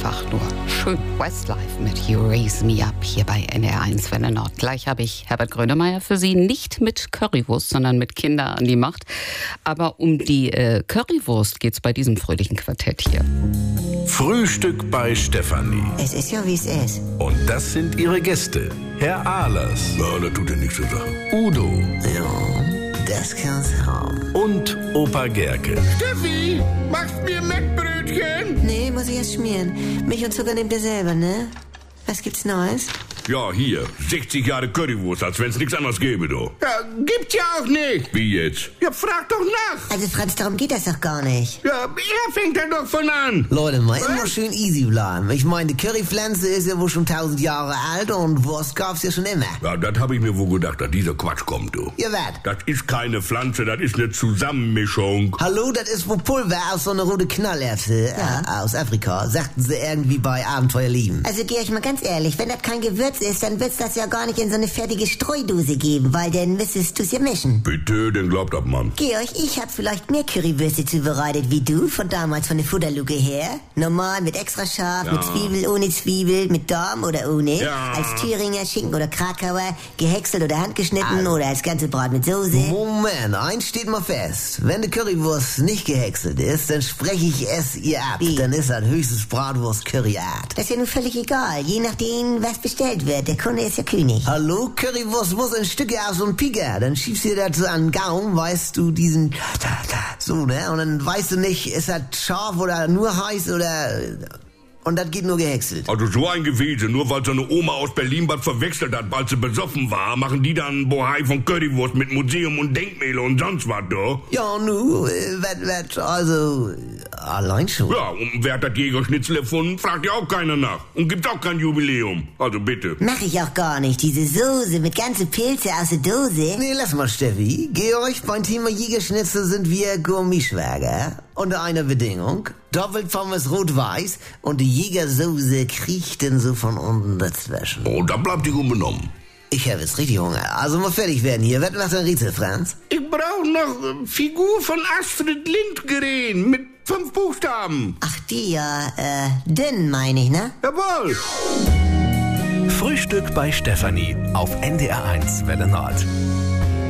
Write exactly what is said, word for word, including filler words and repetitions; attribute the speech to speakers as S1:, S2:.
S1: einfach nur schön. Westlife mit You Raise Me Up hier bei N D R eins Welle Nord. Gleich habe ich Herbert Grönemeyer für Sie, nicht mit Currywurst, sondern mit Kinder an die Macht. Aber um die äh, Currywurst geht's bei diesem fröhlichen Quartett hier.
S2: Frühstück bei Stefanie.
S3: Es ist ja, wie es ist.
S2: Und das sind ihre Gäste. Herr Ahlers.
S4: Ja, das tut ja nichts zur Sache.
S2: Udo.
S3: Ja, das kann's haben.
S2: Und Opa Gerke.
S4: Steffi, machst mir Mettbrötchen?
S3: Nee, muss ich erst schmieren. Milch und Zucker nehmt ihr selber, ne? Was gibt's Neues?
S4: Ja, hier, sechzig Jahre Currywurst, als wenn's nichts anderes gäbe, du. Ja, gibt's ja auch nicht. Wie jetzt? Ja, frag doch nach.
S3: Also Franz, darum geht das doch gar nicht.
S4: Ja, er fängt ja doch von an.
S5: Leute, mal
S4: Was?
S5: immer schön easy bleiben. Ich meine, die Currypflanze ist ja wohl schon tausend Jahre alt und Wurst gab's ja schon immer.
S4: Ja, das hab ich mir wohl gedacht, dass dieser Quatsch kommt, du.
S5: Ja, was?
S4: Das ist keine Pflanze, das ist eine Zusammenmischung.
S5: Hallo, das ist wohl Pulver aus so einer rote Knallerbse
S3: Ja.
S5: äh, aus Afrika, sagten sie irgendwie bei Abenteuer lieben.
S3: Also geh euch mal ganz ehrlich, wenn das kein Gewürz ist, dann wird's das ja gar nicht in so eine fertige Streudose geben, weil dann müsstest du's ja mischen.
S4: Bitte, den glaubt das, Mann.
S3: Georg, ich hab vielleicht mehr Currywürste zubereitet wie du, von damals von der Futterluke her. Normal, mit extra scharf,
S4: Ja.
S3: mit Zwiebel, ohne Zwiebel, mit Darm oder ohne.
S4: Ja.
S3: Als Thüringer, Schinken oder Krakauer, gehäckselt oder handgeschnitten oder als ganze Brat mit Soße.
S5: Moment, eins steht mal fest. Wenn die Currywurst nicht gehäckselt ist, dann spreche ich es ihr ab.
S3: Wie?
S5: Dann ist das höchstens Bratwurst-Curryart.
S3: Das ist ja nun völlig egal, je nachdem, was bestellt wird. Der Kunde ist ja König.
S5: Hallo, Currywurst muss in Stücke aus und Pika. Dann schiebst du dir das so an den Gaumen, weißt du, diesen... So, ne? Und dann weißt du nicht, ist das scharf oder nur heiß oder... Und das geht nur gehäckselt.
S4: Also so ein Gewese, nur weil so eine Oma aus Berlin was verwechselt hat, weil sie besoffen war, machen die dann Bohai von Currywurst mit Museum und Denkmäler und sonst was, du.
S5: Ja, nu, äh, wat, wat, also... Allein schon.
S4: Ja, und wer hat das Jägerschnitzel erfunden, fragt ja auch keiner nach. Und gibt's auch kein Jubiläum. Also bitte.
S3: Mach ich auch gar nicht. Diese Soße mit ganzen Pilze aus der Dose.
S5: Nee, lass mal, Steffi. Georg, beim Thema Jägerschnitzel sind wir Gourmetschwager. Unter einer Bedingung. Doppelpommes rot-weiß und die Jägersoße kriecht denn so von unten dazwischen.
S4: Oh, da bleibt die unbenommen.
S5: Ich habe jetzt richtig Hunger. Also mal fertig werden hier. Was macht ein Rätsel, Franz?
S4: Ich brauche noch äh, Figur von Astrid Lindgren mit fünf Buchstaben.
S3: Ach, die ja, äh, dünn meine ich, ne?
S4: Jawohl.
S2: Frühstück bei Stefanie auf N D R eins Welle Nord.